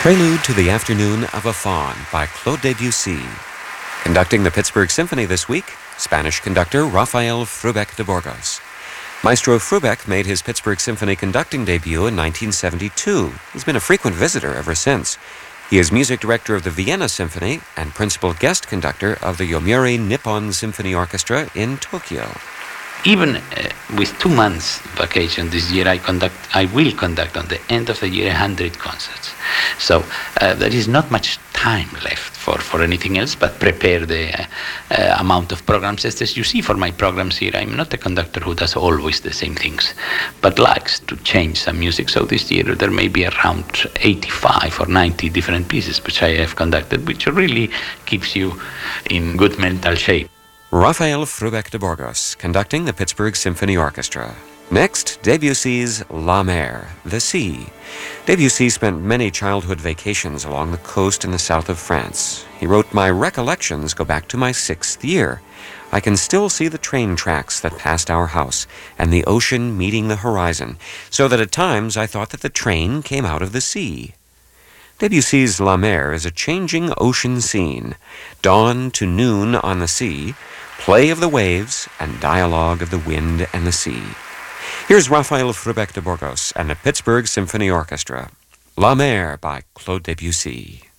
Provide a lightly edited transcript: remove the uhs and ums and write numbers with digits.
Prelude to the Afternoon of a Faun by Claude Debussy. Conducting the Pittsburgh Symphony this week, Spanish conductor Rafael Frubeck de Burgos. Maestro Frubeck made his Pittsburgh Symphony conducting debut in 1972. He's been a frequent visitor ever since. He is music director of the Vienna Symphony and principal guest conductor of the Yomiuri Nippon Symphony Orchestra in Tokyo. Even with 2 months vacation this year, I will conduct on the end of the year 100 concerts. So there is not much time left for anything else but prepare the amount of programs. As you see for my programs here, I'm not a conductor who does always the same things, but likes to change some music. So this year there may be around 85 or 90 different pieces which I have conducted, which really keeps you in good mental shape. Rafael Frubeck de Burgos, conducting the Pittsburgh Symphony Orchestra. Next, Debussy's La Mer, the Sea. Debussy spent many childhood vacations along the coast in the south of France. He wrote, "My recollections go back to my 6th year. I can still see the train tracks that passed our house and the ocean meeting the horizon, so that at times I thought that the train came out of the sea." Debussy's La Mer is a changing ocean scene, dawn to noon on the sea, play of the waves, and dialogue of the wind and the sea. Here's Rafael Frubeck de Burgos and the Pittsburgh Symphony Orchestra. La Mer by Claude Debussy.